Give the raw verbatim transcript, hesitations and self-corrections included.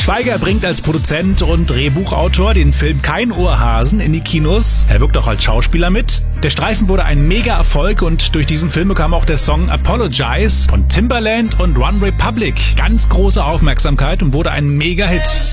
Schweiger bringt als Produzent und Drehbuchautor den Film Kein Ohrhasen in die Kinos. Er wirkt auch als Schauspieler mit. Der Streifen wurde ein Mega-Erfolg und durch diesen Film bekam auch der Song Apologize von Timbaland und One Republic ganz große Aufmerksamkeit und wurde ein Mega-Hit.